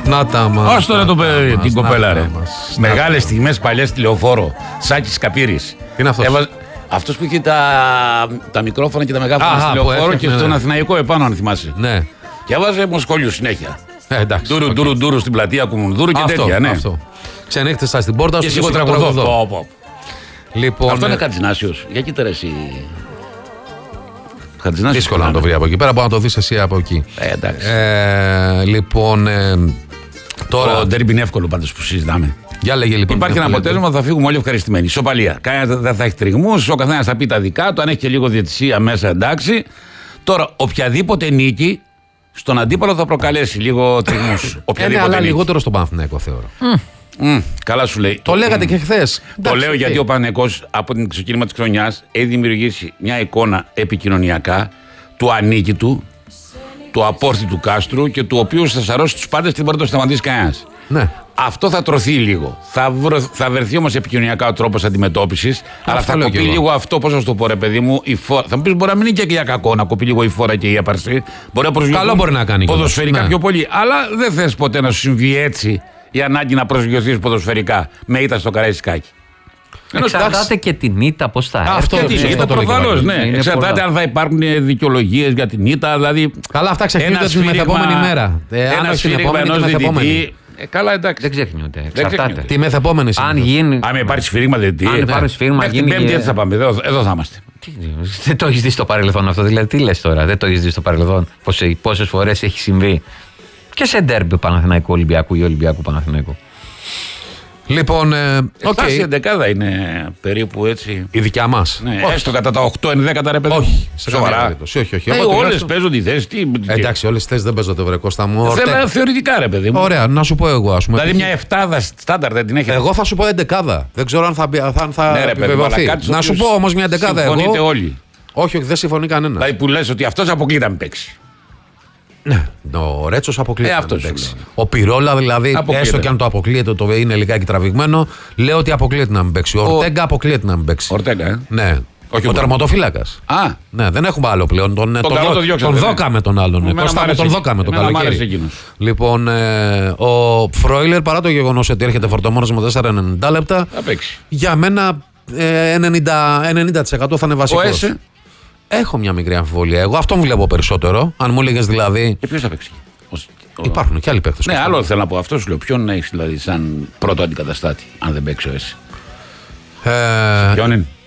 Να τα μας. Άστο τώρα το παιδί, την κοπέλα ρε. Μεγάλες στιγμές παλιές τηλεοφόρο. Σάκης Καπύρης. Τι είναι αυτός? Αυτός που είχε τα μικρόφωνα και τα μεγάφωνα στη τηλεοφόρο και στον Αθηναϊκό επάνω, αν θυμάσαι. Ναι. Και έβαζε μοσχόλιου συνέχεια. Εντάξει. Ντουρου στην πλατεία Κουμουνδούρου και τέτοια, ναι. Ξενύχτε στα στην πόρτα Και σου. σίγουρα τραγουδό. Λοιπόν, αυτό είναι Χατζηνάσιος. Για κοίτα ρε εσύ. Δύσκολο να το βρει από εκεί πέρα, μπορεί να το δεις εσύ από εκεί. Εντάξει. Λοιπόν, τώρα. Το ντέρμπι είναι εύκολο πάντως που συζητάμε. Για λέγε λοιπόν. Υπάρχει ένα αποτέλεσμα, θα φύγουμε όλοι ευχαριστημένοι. Ισοπαλία. Κανένα δεν θα έχει τριγμούς, ο καθένας θα πει τα δικά του, αν έχει και λίγο διαιτησία μέσα, εντάξει. Τώρα, οποιαδήποτε νίκη στον αντίπαλο θα προκαλέσει λίγο τριγμούς. Αλλά λιγότερο στον Παναθηναϊκό θεωρώ. Καλά σου λέει. Το λέγατε και χθες. Το λέω γιατί ο Παναθηναϊκός από την ξεκίνημα της χρονιάς έχει δημιουργήσει μια εικόνα επικοινωνιακά του ανίκητου, του απόρθητου κάστρου και του οποίου θα σαρώσει τους πάντες και δεν μπορεί να το σταματήσει κανένας. Ναι. Αυτό θα τρωθεί λίγο. Θα βρεθεί όμως επικοινωνιακά ο τρόπος αντιμετώπισης, αλλά θα κοπεί λίγο αυτό, πώς να σου το πω, ρε παιδί μου. Θα μου πεις μπορεί να μην είναι και για κακό να κοπεί λίγο η φόρα και η έπαρση. Μπορεί να προσγειωθεί. Καλό μπορεί να κάνει. Ποδοσφαιρικά πιο πολύ. Αλλά δεν θες ποτέ να σου συμβεί έτσι η ανάγκη να προσγειωθείς ποδοσφαιρικά με ήττα στο Καραϊσκάκι. Εξαρτάται και την ήττα πώς θα έρθει. Αυτό την ήττα προφανώς, ναι. Εξαρτάται αν θα υπάρχουν δικαιολογίες για την ήττα. Δηλαδή, καλά, αυτά ξεχνιούνται την μεθεπόμενη μέρα. Ένα σφύριγμα ενός διαιτητή. Καλά, εντάξει. Δεν ξεχνιούνται. Εξαρτάται. Τη μεθεπόμενη στιγμή. Αν υπάρχει σφύριγμα διαιτητή. Αν υπάρχει σφύριγμα, γίνει. Την Πέμπτη θα πάμε. Εδώ θα είμαστε. Δεν το έχεις δει στο παρελθόν αυτό. Δηλαδή, τι λες τώρα, δεν το έχεις δει στο παρελθόν. Πόσες φορές έχει συμβεί. Και σε ντέρμπι Παναθηναϊκού Ολυμπιακού ή Ολυμπιακού Παναθηναϊκού. Λοιπόν, η εντεκάδα είναι περίπου έτσι. Η δικιά μας. Ναι, έστω κατά τα 8-11 ρε παιδί. Όχι, σοβαρά. Όχι. Όλες παίζουν τη θέση. Εντάξει, όλες τις θέσεις δεν παίζονται, βρε Κώστα μου. Θέλω θεωρητικά ρε παιδί μου. Ωραία, να σου πω εγώ, ας πούμε. Δηλαδή μια εφτάδα στάνταρ δεν την έχετε. Εγώ θα σου πω 11. Δεν ξέρω αν θα επιβεβαιωθεί. Να σου πω όμως μια 11. Συμφωνείτε όλοι. Όχι, δεν συμφωνεί κανένα. Δηλαδή που λες ότι αυτός αποκλείται να μην παίξει. Ναι, ο Ρέτσος αποκλείεται. Ο Πυρόλα δηλαδή, έστω και αν το αποκλείεται, το είναι λιγάκι τραβηγμένο, λέω ότι αποκλείεται να μην παίξει. Ο Ορτέγκα αποκλείεται να μην παίξει. Ορτέγκα, ναι. Ο τερματοφύλακας. Ναι, δεν έχουμε άλλο πλέον. Τον δόκαμε τον άλλον. Τον δόκαμε τον καλοκαίρι. Λοιπόν, ο Φρόιλερ παρά το γεγονός ότι έρχεται φορτωμόνος με 4,90 λεπτά, για μένα 90% θα είναι βασικός. Έχω μια μικρή αμφιβολία. Εγώ αυτό μου βλέπω περισσότερο. Αν μου έλεγες δηλαδή. Και ποιος θα παίξει. Υπάρχουν και άλλοι παίκτες. Ναι, άλλο θέλω να πω. Αυτό σου λέω. Ποιον έχεις δηλαδή σαν πρώτο αντικαταστάτη, αν δεν παίξει ο Έσαι. Ποιον είναι.